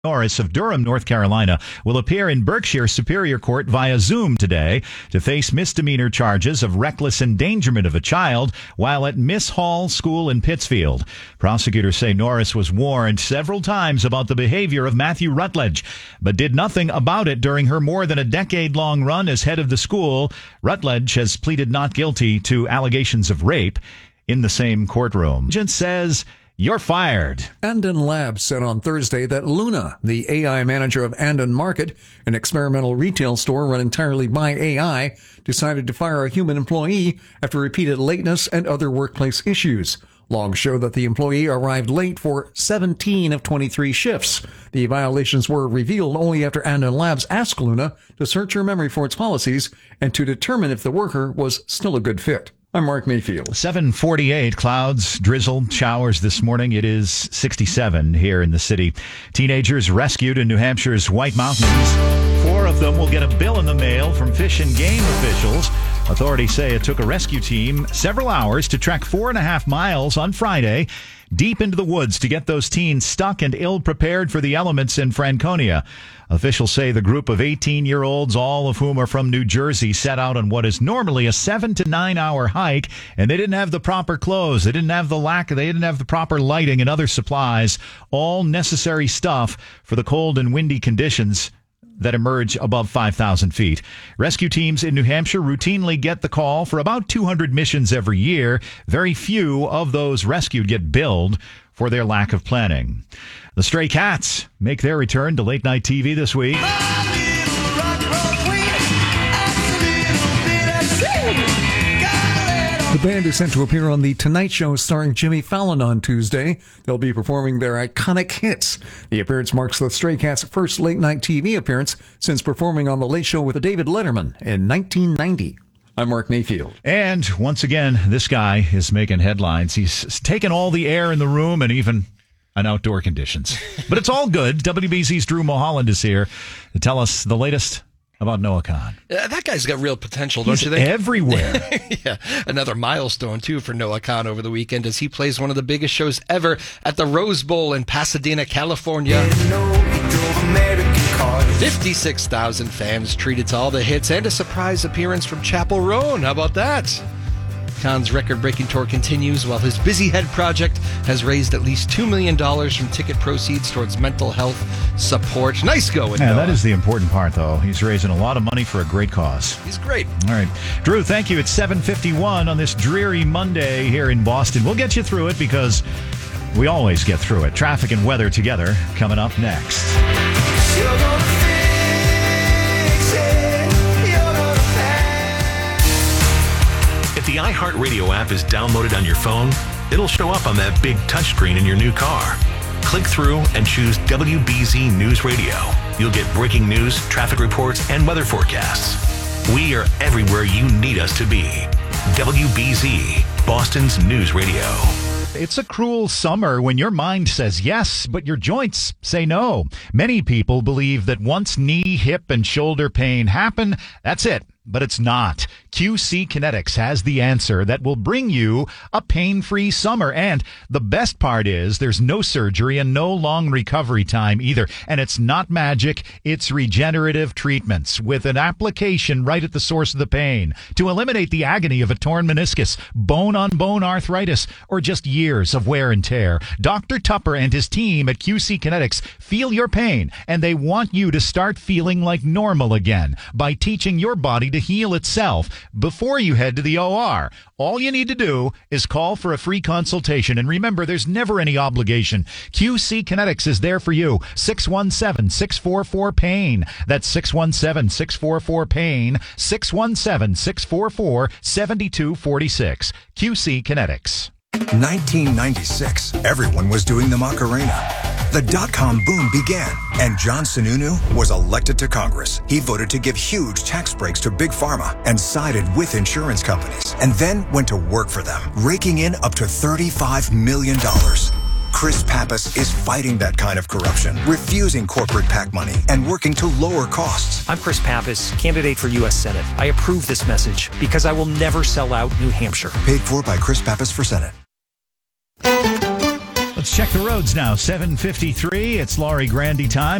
Norris of Durham, North Carolina, will appear in Berkshire Superior Court via Zoom today to face misdemeanor charges of reckless endangerment of a child while at Miss Hall School in Pittsfield. Prosecutors say Norris was warned several times about the behavior of Matthew Rutledge, but did nothing about it during her more than a decade-long run as head of the school. Rutledge has pleaded not guilty to allegations of rape in the same courtroom. Agent says, "You're fired." Andon Labs said on Thursday that Luna, the AI manager of Andon Market, an experimental retail store run entirely by AI, decided to fire a human employee after repeated lateness and other workplace issues. Logs show that the employee arrived late for 17 of 23 shifts. The violations were revealed only after Andon Labs asked Luna to search her memory for its policies and to determine if the worker was still a good fit. I'm Mark Mayfield. 7:48, clouds, drizzle, showers this morning. It is 67 here in the city. Teenagers rescued in New Hampshire's White Mountains. 4 of them will get a bill in the mail from Fish and Game officials. Authorities say it took a rescue team several hours to trek 4.5 miles on Friday deep into the woods to get those teens stuck and ill-prepared for the elements in Franconia. Officials say the group of 18-year-olds, all of whom are from New Jersey, set out on what is normally a 7 to 9 hour hike, and they didn't have the proper clothes. They didn't have the proper lighting and other supplies, all necessary stuff for the cold and windy conditions that emerge above 5,000 feet. Rescue teams in New Hampshire routinely get the call for about 200 missions every year. Very few of those rescued get billed for their lack of planning. The Stray Cats make their return to late night TV this week. The band is set to appear on The Tonight Show starring Jimmy Fallon on Tuesday. They'll be performing their iconic hits. The appearance marks the Stray Cats' first late-night TV appearance since performing on The Late Show with David Letterman in 1990. I'm Mark Mayfield. And once again, this guy is making headlines. He's taken all the air in the room and even on outdoor conditions. But it's all good. WBZ's Drew Mulholland is here to tell us the latest about Noah Kahan. That guy's got real potential, don't you think? Everywhere. Yeah, another milestone, too, for Noah Kahan over the weekend as he plays one of the biggest shows ever at the Rose Bowl in Pasadena, California. 56,000 fans treated to all the hits and a surprise appearance from Chappell Roan. How about that? Kahan's record-breaking tour continues while his Busy Head project has raised at least $2 million from ticket proceeds towards mental health support. Nice going, Noah. That is the important part, though. He's raising a lot of money for a great cause. He's great. All right. Drew, thank you. It's 7:51 on this dreary Monday here in Boston. We'll get you through it because we always get through it. Traffic and weather together coming up next. If the iHeartRadio app is downloaded on your phone, it'll show up on that big touchscreen in your new car. Click through and choose WBZ News Radio. You'll get breaking news, traffic reports, and weather forecasts. We are everywhere you need us to be. WBZ, Boston's News Radio. It's a cruel summer when your mind says yes, but your joints say no. Many people believe that once knee, hip, and shoulder pain happen, that's it. But it's not. QC Kinetics has the answer that will bring you a pain-free summer. And the best part is there's no surgery and no long recovery time either. And it's not magic. It's regenerative treatments with an application right at the source of the pain to eliminate the agony of a torn meniscus, bone-on-bone arthritis, or just years of wear and tear. Dr. Tupper and his team at QC Kinetics feel your pain, and they want you to start feeling like normal again by teaching your body to heal itself before you head to the OR. All you need to do is call for a free consultation. And remember, there's never any obligation. QC Kinetics is there for you. 617-644-PAIN. That's 617-644-PAIN. 617-644-7246. QC Kinetics. 1996, everyone was doing the Macarena. The dot-com boom began, and John Sununu was elected to Congress. He voted to give huge tax breaks to Big Pharma and sided with insurance companies, and then went to work for them, raking in up to $35 million. Chris Pappas is fighting that kind of corruption, refusing corporate PAC money, and working to lower costs. I'm Chris Pappas, candidate for U.S. Senate. I approve this message because I will never sell out New Hampshire. Paid for by Chris Pappas for Senate. Let's check the roads now. 7:53. It's Laurie Grandy time.